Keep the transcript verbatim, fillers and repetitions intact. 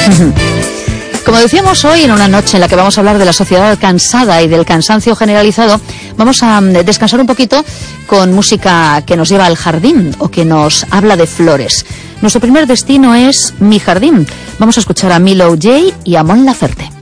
Como decíamos hoy, en una noche en la que vamos a hablar de la sociedad cansada y del cansancio generalizado, vamos a descansar un poquito con música que nos lleva al jardín o que nos habla de flores. Nuestro primer destino es Mi Jardín. Vamos a escuchar a Milo J. y a Mon Laferte.